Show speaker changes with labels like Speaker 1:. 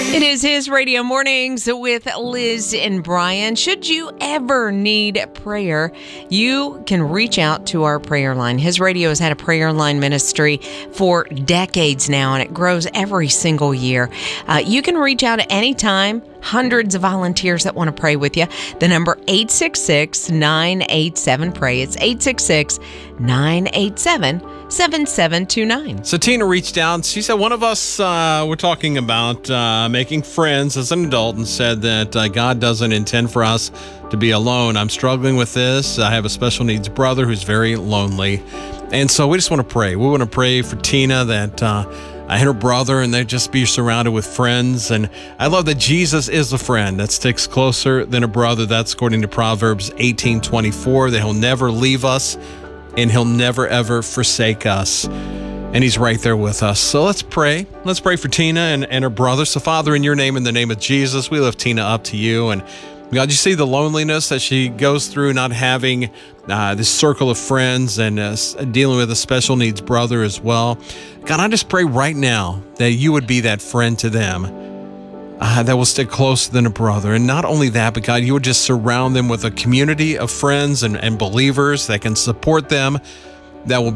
Speaker 1: It is his Radio Mornings with Liz and Brian. Should you ever need prayer, you can reach out to our prayer line. His Radio has had a prayer line ministry for decades now, and it grows every single year. You can reach out at any time. Hundreds of volunteers that want to pray with you. The number 866-987-PRAY. It's 866-987-7729.
Speaker 2: So Tina reached out. She said one of us were talking about making friends as an adult and said that God doesn't intend for us to be alone. I'm struggling with this. I have a special needs brother who's very lonely. And so we just want to pray. We want to pray for Tina that and her brother, and they just be surrounded with friends. And I love that Jesus is a friend that sticks closer than a brother. That's according to Proverbs 18:24, that he'll never leave us and he'll never, ever forsake us. And he's right there with us. So let's pray. Let's pray for Tina and her brother. So Father, in your name, in the name of Jesus, we lift Tina up to you. And God, you see the loneliness that she goes through, not having this circle of friends and dealing with a special needs brother as well. God, I just pray right now that you would be that friend to them that will stick closer than a brother. And not only that, but God, you would just surround them with a community of friends and believers that can support them, that will